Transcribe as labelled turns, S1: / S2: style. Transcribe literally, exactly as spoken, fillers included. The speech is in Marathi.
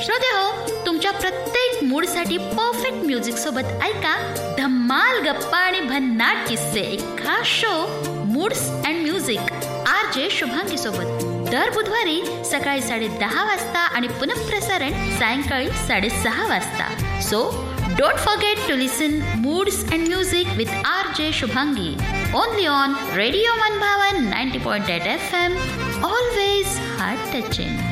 S1: श्रोते हो, तुमच्या प्रत्येक मूडसाठी परफेक्ट म्युझिक सोबत ऐका धम्माल गप्पा आणि भन्नाट किस्से. एका show moods and music R J Shubhangi सोबत दर बुधवारी सकाळी साडे दहा वाजता आणि पुनःप्रसारण सायंकाळी साडेसहा वाजता. So don't forget to listen moods and music with R J Shubhangi only on radio मनभावन ninety point eight F M. Always heart touching.